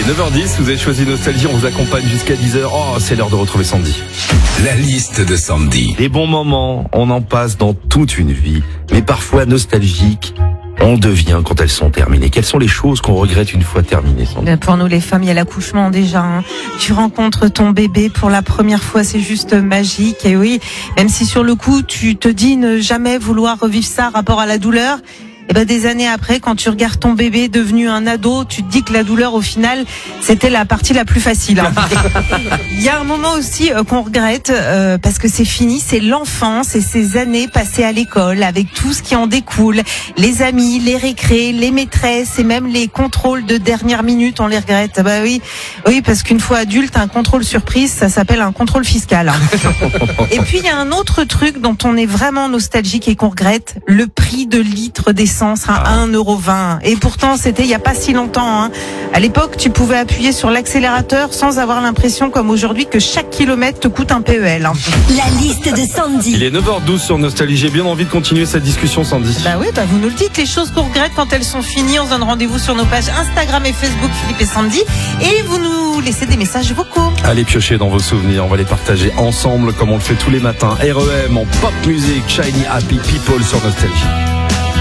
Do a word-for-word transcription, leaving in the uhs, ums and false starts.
neuf heures dix, vous avez choisi Nostalgie, on vous accompagne jusqu'à dix heures. Oh, c'est l'heure de retrouver Sandy. La liste de Sandy. Les bons moments, on en passe dans toute une vie, mais parfois nostalgiques, on devient quand elles sont terminées. Quelles sont les choses qu'on regrette une fois terminées, Sandy ? Pour nous les femmes, il y a l'accouchement déjà. Hein. Tu rencontres ton bébé pour la première fois, c'est juste magique. Et oui, même si sur le coup, tu te dis ne jamais vouloir revivre ça rapport à la douleur, et ben des années après, quand tu regardes ton bébé devenu un ado, tu te dis que la douleur, au final, c'était la partie la plus facile. Hein. Il y a un moment aussi euh, qu'on regrette euh, parce que c'est fini, c'est l'enfance et ces années passées à l'école avec tout ce qui en découle, les amis, les récrés, les maîtresses et même les contrôles de dernière minute, on les regrette. Bah oui, oui, parce qu'une fois adulte, un contrôle surprise, ça s'appelle un contrôle fiscal. Hein. Et puis il y a un autre truc dont on est vraiment nostalgique et qu'on regrette, le prix de litre d'essence à un euro vingt. Et pourtant, c'était il n'y a pas si longtemps. Hein. À l'époque, tu pouvais appuyer sur l'accélérateur sans avoir l'impression, comme aujourd'hui, que chaque kilomètre te coûte un P E L. Hein. La liste de Sandy. Il est neuf heures douze sur Nostalgie. J'ai bien envie de continuer cette discussion, Sandy. Bah oui, bah vous nous le dites, les choses qu'on regrette quand elles sont finies. On se donne rendez-vous sur nos pages Instagram et Facebook, Philippe et Sandy. Et vous nous laissez des messages vocaux. Allez piocher dans vos souvenirs. On va les partager ensemble comme on le fait tous les matins. R E M en pop music, Shiny Happy People sur Nostalgie.